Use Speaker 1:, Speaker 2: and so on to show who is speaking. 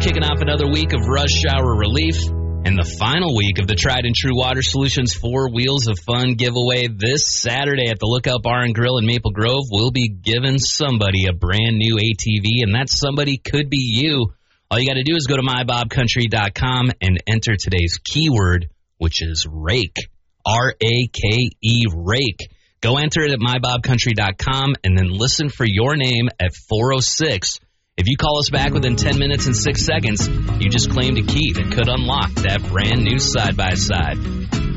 Speaker 1: kicking off another week of rush shower relief and the final week of the Tried and True Water Solutions 4 Wheels of Fun giveaway this Saturday at the Lookout Bar and Grill in Maple Grove. We'll be giving somebody a brand new ATV, and that somebody could be you. All you got to do is go to mybobcountry.com and enter today's keyword, which is rake. R-A-K-E, rake. Go enter it at mybobcountry.com and then listen for your name at 406. If you call us back within 10 minutes and 6 seconds, you just claimed a key that could unlock that brand new side-by-side.